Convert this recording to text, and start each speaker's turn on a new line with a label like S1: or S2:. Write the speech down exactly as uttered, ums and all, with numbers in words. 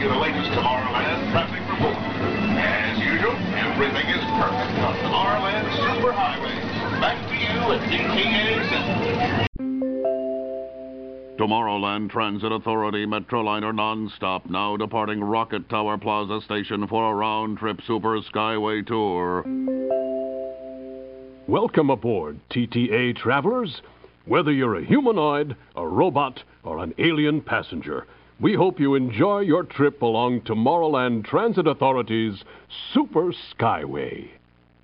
S1: you the latest Tomorrowland traffic report. As usual, everything is perfect on Tomorrowland Superhighway. Back to you at D T A Center.
S2: Tomorrowland Transit Authority Metroliner nonstop now departing Rocket Tower Plaza Station for a round-trip Super Skyway tour.
S3: Welcome aboard, T T A travelers. Whether you're a humanoid, a robot, or an alien passenger, we hope you enjoy your trip along Tomorrowland Transit Authority's Super Skyway.